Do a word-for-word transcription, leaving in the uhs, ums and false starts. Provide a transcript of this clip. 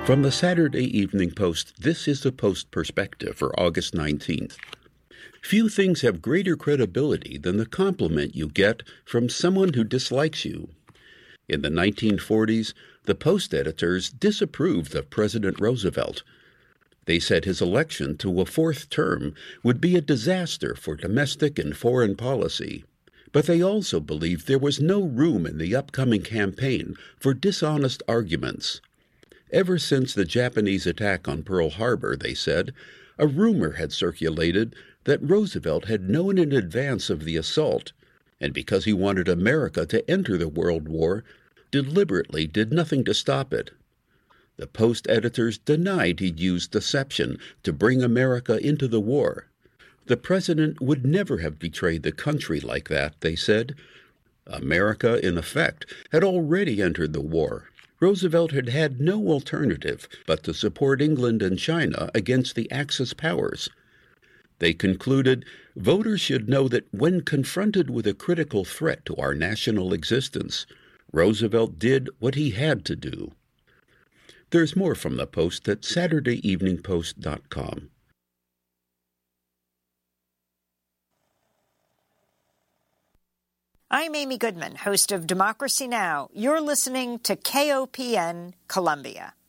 From the Saturday Evening Post, this is the Post Perspective for August nineteenth. Few things have greater credibility than the compliment you get from someone who dislikes you. In the nineteen forties, the Post editors disapproved of President Roosevelt. They said his election to a fourth term would be a disaster for domestic and foreign policy. But they also believed there was no room in the upcoming campaign for dishonest arguments. Ever since the Japanese attack on Pearl Harbor, they said, a rumor had circulated that Roosevelt had known in advance of the assault, and because he wanted America to enter the World War, deliberately did nothing to stop it. The Post editors denied he'd used deception to bring America into the war. The president would never have betrayed the country like that, they said. America, in effect, had already entered the war. Roosevelt had had no alternative but to support England and China against the Axis powers. They concluded voters should know that when confronted with a critical threat to our national existence, Roosevelt did what he had to do. There's more from the Post at saturday evening post dot com. I'm Amy Goodman, host of Democracy Now! You're listening to K O P N Columbia.